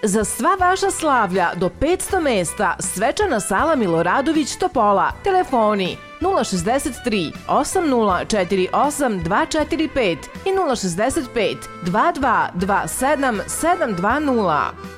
Za sva vaša slavlja do 500 mesta svečana sala Miloradović Topola. Telefoni 063 8048 245 i 065 2227 720.